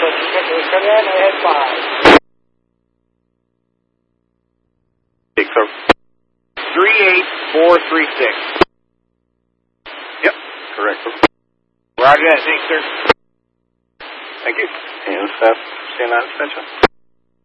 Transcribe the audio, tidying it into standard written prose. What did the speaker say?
Come in, I had 5. So 38436. Yep, correct. Roger that, thanks, sir. Thank you. And stand on extension.